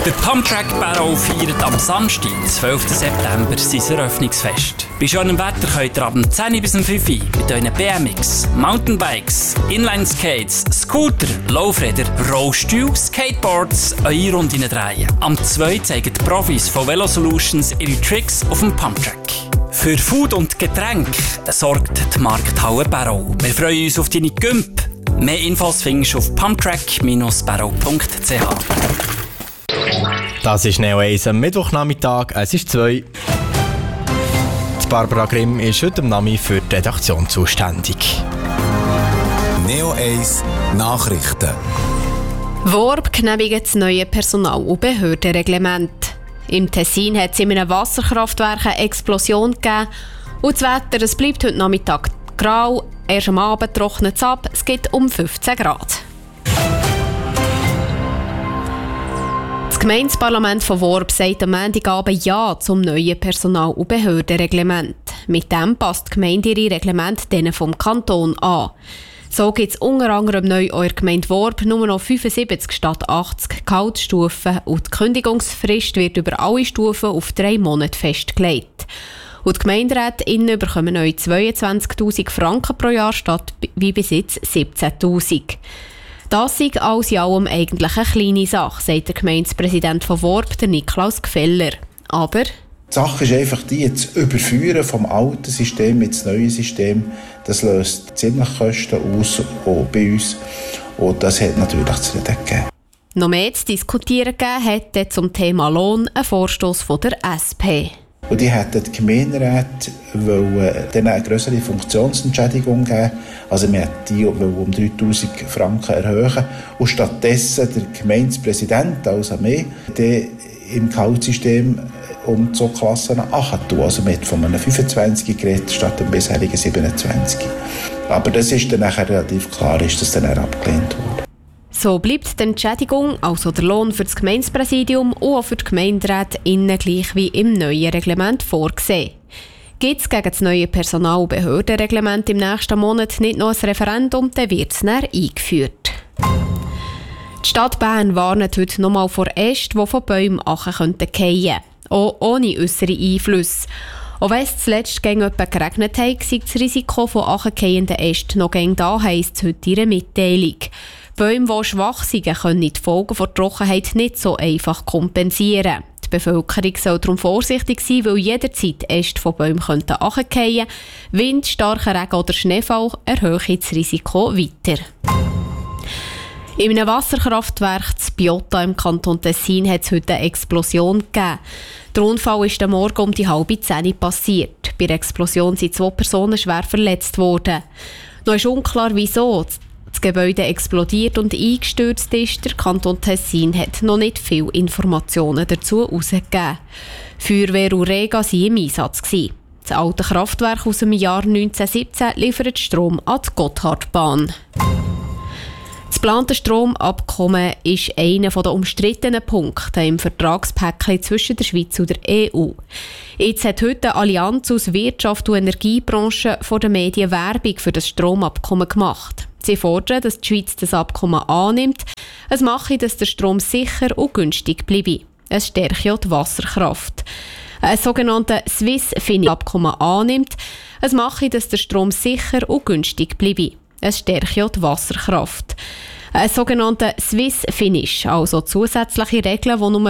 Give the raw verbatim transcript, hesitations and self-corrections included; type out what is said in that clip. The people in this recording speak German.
Der Pumptrack Barrow feiert am Samstag, zwölften September, sein Eröffnungsfest. Bei schönem Wetter könnt ihr ab zehn bis fünf Uhr mit euren B M X, Mountainbikes, Inline-Skates, Scooter, Laufräder, Rollstühle, Skateboards eure Runden drehen. Am zwei zeigen die Profis von Velo Solutions ihre Tricks auf dem Pumptrack. Für Food und Getränk sorgt die Markthalle Barrow. Wir freuen uns auf deine Gümp. Mehr Infos findest du auf pumptrack Bindestrich barrow punkt c h. Das ist Neo eins am Mittwochnachmittag, es ist zwei. Die Barbara Grimm ist heute am Nami für die Redaktion zuständig. Neo eins Nachrichten. Worb genehmigt das neue Personal- und Behördenreglement. Im Tessin hat es in einem Wasserkraftwerk eine Explosion gegeben. Und das Wetter, es bleibt heute Nachmittag grau. Erst am Abend trocknet es ab, es gibt um fünfzehn Grad. Das Gemeindeparlament von Worb sagt am Montagabend Ja zum neuen Personal- und Behördenreglement. Mit dem passt die Gemeinde ihre Reglement denen vom Kanton an. So gibt es unter anderem neu eure Gemeinde Worb nur noch fünfundsiebzig statt achtzig Gehaltsstufen und die Kündigungsfrist wird über alle Stufen auf drei Monate festgelegt. Und die GemeinderätInnen bekommen neu zweiundzwanzigtausend Franken pro Jahr statt wie bis jetzt siebzehntausend. Das ist alles in allem eigentlich eine kleine Sache, sagt der Gemeindepräsident von Worb, der Niklaus Gfeller. Aber die Sache ist einfach die, das Überführen vom alten System ins neue System, das löst ziemlich Kosten aus, auch bei uns. Und das hat natürlich zu reden gegeben. Noch mehr zu diskutieren gegeben hat zum Thema Lohn ein Vorstoss von der S P. Und die hätten die Gemeinderäte wollen eine grössere Funktionsentschädigung geben. Also wir hätten die um dreitausend Franken erhöhen. Und stattdessen der Gemeindepräsident, also mehr, der im Gehaltssystem um zwei Klassen achtun. Also mit von einem fünfundzwanzig geredet statt dem bisherigen siebenundzwanzig. Aber das ist dann nachher relativ klar, ist das dann abgelehnt worden. So bleibt die Entschädigung, also der Lohn für das Gemeindepräsidium und auch für die GemeinderätInnen gleich wie im neuen Reglement vorgesehen. Gibt es gegen das neue Personal- und Behördenreglement im nächsten Monat nicht noch ein Referendum, dann wird es dann eingeführt. Die Stadt Bern warnt heute nochmal vor Ästen, die von Bäumen fallen könnten, auch ohne äußere Einflüsse. Auch wenn es zuletzt gegen jemanden geregnet hat, sei das Risiko von anfallenden Ästen noch gegen da, heisst es heute in einer Mitteilung. Bäume, die schwach sind, können die Folgen der Trockenheit nicht so einfach kompensieren. Die Bevölkerung soll darum vorsichtig sein, weil jederzeit Äste von Bäumen fallen könnten. Wind, starker Regen oder Schneefall erhöhen das Risiko weiter. In einem Wasserkraftwerk zu Biota im Kanton Tessin hat es heute eine Explosion gegeben. Der Unfall ist am Morgen um die halbe Zehn passiert. Bei der Explosion sind zwei Personen schwer verletzt worden. Noch ist unklar, wieso das Gebäude explodiert und eingestürzt ist. Der Kanton Tessin hat noch nicht viele Informationen dazu herausgegeben. Feuerwehr und Rega waren im Einsatz. Das alte Kraftwerk aus dem Jahr neunzehnhundertsiebzehn liefert Strom an die Gotthardbahn. Das geplante Stromabkommen ist einer der umstrittenen Punkte im Vertragspäckchen zwischen der Schweiz und der E U. Jetzt hat heute eine Allianz aus Wirtschaft und Energiebranche vor den Medien Werbung für das Stromabkommen gemacht. Sie fordern, dass die Schweiz das Abkommen annimmt. Es mache, dass der Strom sicher und günstig bleibe. Es stärke auch die Wasserkraft. Ein sogenanntes Swiss-Finish-Abkommen annimmt. Es mache, dass der Strom sicher und günstig bleibe. Es stärke auch die Wasserkraft. Ein sogenannter Swiss-Finish, also zusätzliche Regeln, die nur